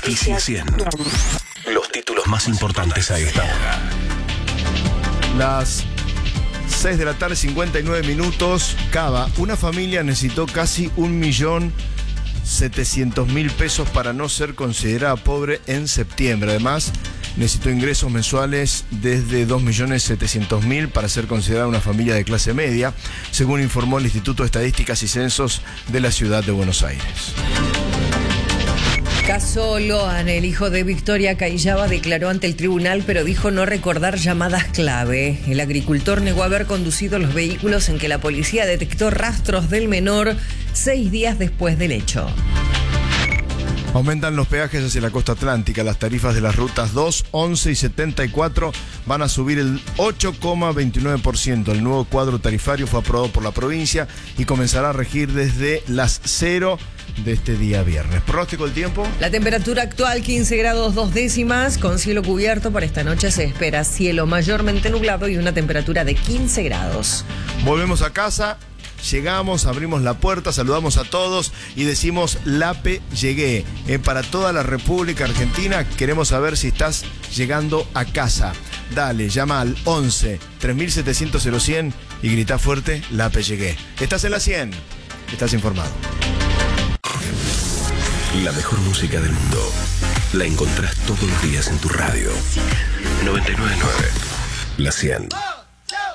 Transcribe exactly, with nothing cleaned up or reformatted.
Noticias cien. Los títulos más importantes a esta hora. Las seis de la tarde, cincuenta y nueve minutos. Cava, una familia necesitó casi un millón setecientos mil pesos para no ser considerada pobre en septiembre. Además, necesitó ingresos mensuales desde dos millones setecientos mil para ser considerada una familia de clase media, según informó el Instituto de Estadísticas y Censos de la Ciudad de Buenos Aires. Caso Loan, el hijo de Victoria Caillaba, declaró ante el tribunal, pero dijo no recordar llamadas clave. El agricultor negó haber conducido los vehículos en que la policía detectó rastros del menor seis días después del hecho. Aumentan los peajes hacia la costa atlántica. Las tarifas de las rutas dos, once y setenta y cuatro van a subir el ocho coma veintinueve por ciento. El nuevo cuadro tarifario fue aprobado por la provincia y comenzará a regir desde las cero de este día viernes. ¿Pronóstico del tiempo? La temperatura actual quince grados dos décimas, con cielo cubierto. Para esta noche se espera cielo mayormente nublado y una temperatura de quince grados. Volvemos a casa. Llegamos, abrimos la puerta, saludamos a todos y decimos Lape, llegué. Eh, para toda la República Argentina queremos saber si estás llegando a casa. Dale, llama al once, tres mil setecientos, cero cien y grita fuerte, Lape, llegué. Estás en la cien, estás informado. La mejor música del mundo la encontrás todos los días en tu radio. noventa y nueve punto nueve, La cien.